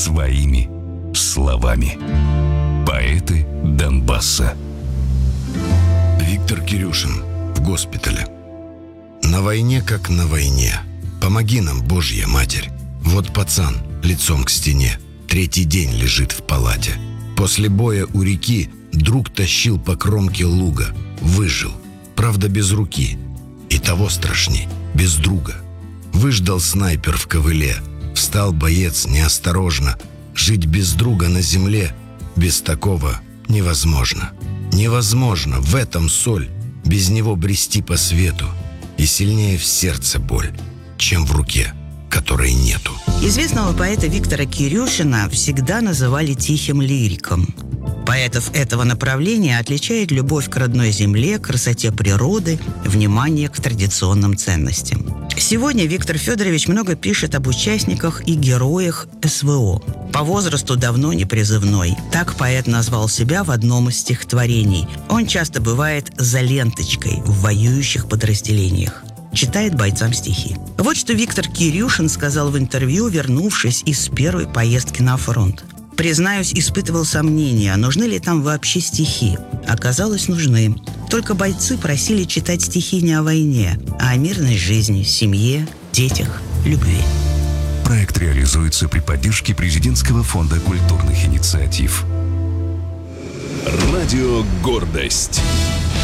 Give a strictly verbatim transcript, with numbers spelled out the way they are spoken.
своими словами. Поэты Донбасса. Виктор Кирюшин в госпитале. На войне, как на войне. Помоги нам, Божья Матерь. Вот пацан лицом к стене. Третий день лежит в палате. После боя у реки друг тащил по кромке луга. Выжил, правда без руки. И того страшней, без друга. Выждал снайпер в ковыле. Встал боец неосторожно. Жить без друга на земле, без такого невозможно. Невозможно, в этом соль. Без него брести по свету. И сильнее в сердце боль, чем в руке, которой нету. Известного поэта Виктора Кирюшина всегда называли тихим лириком. Поэтов этого направления отличает любовь к родной земле, красоте природы, внимание к традиционным ценностям. Сегодня Виктор Федорович много пишет об участниках и героях эс вэ о. По возрасту давно не призывной. Так поэт назвал себя в одном из стихотворений. Он часто бывает за ленточкой в воюющих подразделениях. Читает бойцам стихи. Вот что Виктор Кирюшин сказал в интервью, вернувшись из первой поездки на фронт. «Признаюсь, испытывал сомнения, нужны ли там вообще стихи. Оказалось, нужны. Только бойцы просили читать стихи не о войне, а о мирной жизни, семье, детях, любви». Проект реализуется при поддержке Президентского фонда культурных инициатив. Радио «Гордость».